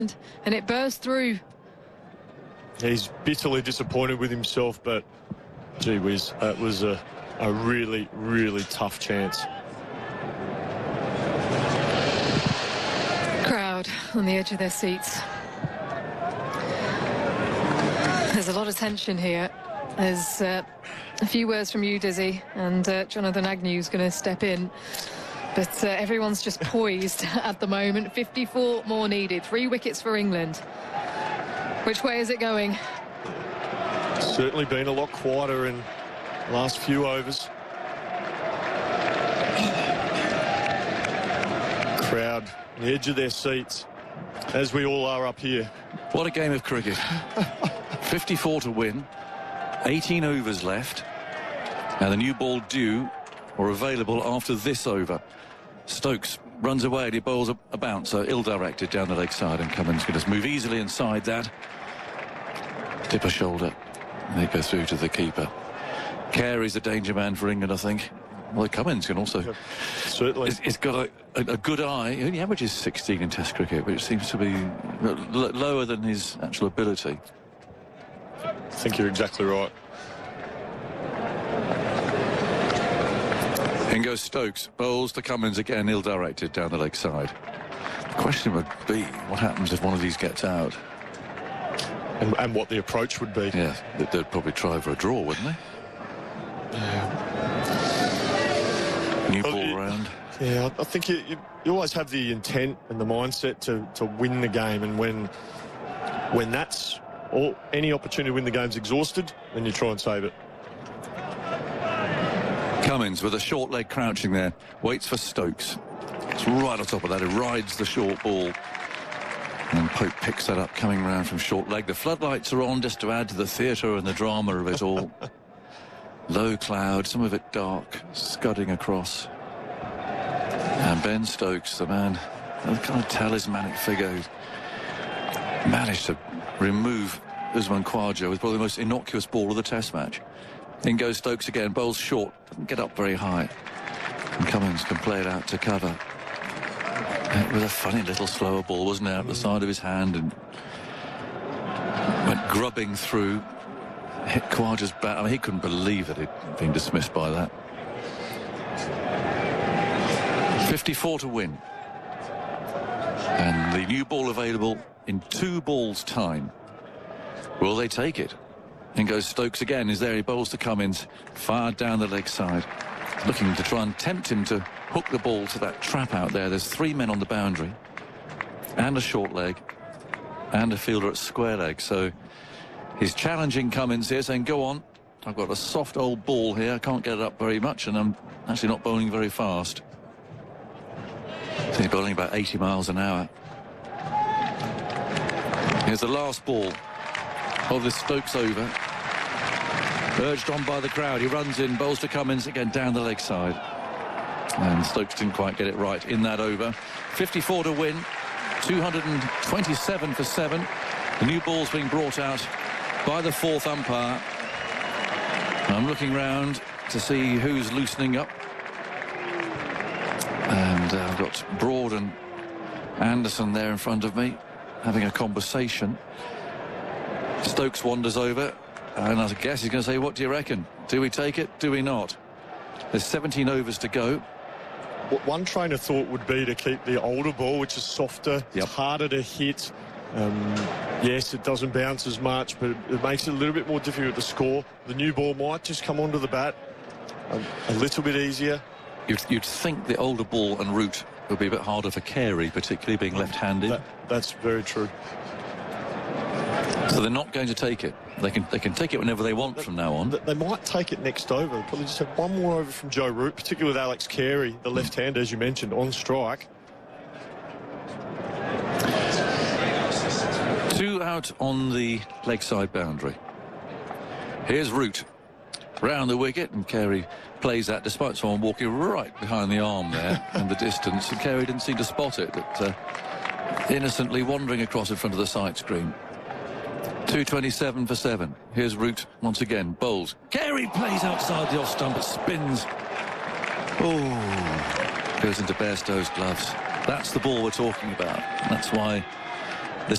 and it burst through. He's bitterly disappointed with himself, but gee whiz, that was a really, really tough chance. Crowd on the edge of their seats. There's a lot of tension here. There's a few words from you, Dizzy, and Jonathan Agnew's going to step in. But everyone's just poised at the moment. 54 more needed. 3 wickets for England. Which way is it going? Certainly been a lot quieter in the last few overs. Crowd on the edge of their seats, as we all are up here. What a game of cricket. 54 to win. 18 overs left. And the new ball due or available after this over. Stokes runs away and he bowls a bouncer, ill-directed down the leg side, and Cummins can just move easily inside that. Dip a shoulder. They go through to the keeper. Carey's a danger man for England, I think. Well, Cummins can also... Certainly. He's got a good eye. He only averages 16 in Test cricket, which seems to be lower than his actual ability. I think you're exactly right. In goes Stokes, bowls to Cummins again, ill-directed down the leg side. The question would be, what happens if one of these gets out? And what the approach would be. Yeah, they'd probably try for a draw, wouldn't they? Yeah. New ball round. Yeah, I think you always have the intent and the mindset to win the game, and when that's all, any opportunity to win the game's exhausted, then you try and save it. Cummins with a short leg crouching there, waits for Stokes. It's right on top of that, he rides the short ball. And Pope picks that up coming round from short leg. The floodlights are on just to add to the theatre and the drama of it all. Low cloud, some of it dark, scudding across. And Ben Stokes, the man, the kind of talismanic figure who managed to remove Usman Khawaja with probably the most innocuous ball of the Test match. In goes Stokes again, bowls short, doesn't get up very high. And Cummins can play it out to cover. It was a funny little slower ball, wasn't it, out the side of his hand, and went grubbing through, hit Khawaja's bat. I mean, he couldn't believe that he'd been dismissed by that. 54 to win. And the new ball available in 2 balls' time. Will they take it? In goes Stokes again. Is there? He bowls to Cummins, far down the leg side, looking to try and tempt him to hook the ball to that trap out there. There's 3 men on the boundary, and a short leg, and a fielder at square leg. So he's challenging Cummins here, saying, go on, I've got a soft old ball here, I can't get it up very much, and I'm actually not bowling very fast. So he's bowling about 80 miles an hour. Here's the last ball of the Stokes over. Urged on by the crowd, he runs in, bowls to Cummins again down the leg side. And Stokes didn't quite get it right in that over. 54 to win, 227 for 7. The new ball's being brought out by the 4th umpire. I'm looking round to see who's loosening up. And I've got Broad and Anderson there in front of me, having a conversation. Stokes wanders over, and I guess he's going to say, what do you reckon? Do we take it? Do we not? There's 17 overs to go. What one train of thought would be to keep the older ball, which is softer, it's harder to hit. Yes, it doesn't bounce as much, but it makes it a little bit more difficult to score. The new ball might just come onto the bat a little bit easier. You'd think the older ball and route would be a bit harder for Carey, particularly being left-handed. That's very true. So they're not going to take it. They can take it whenever they want from now on. They might take it next over. They'll probably just have one more over from Joe Root, particularly with Alex Carey, the left-hander, as you mentioned, on strike. 2 out on the leg side boundary. Here's Root round the wicket, and Carey plays that despite someone walking right behind the arm there in the distance, and Carey didn't seem to spot it, but innocently wandering across in front of the sight screen. 227 for 7. Here's Root once again, bowls. Carey plays outside the off stump, it spins. Oh, goes into Bairstow's gloves. That's the ball we're talking about. That's why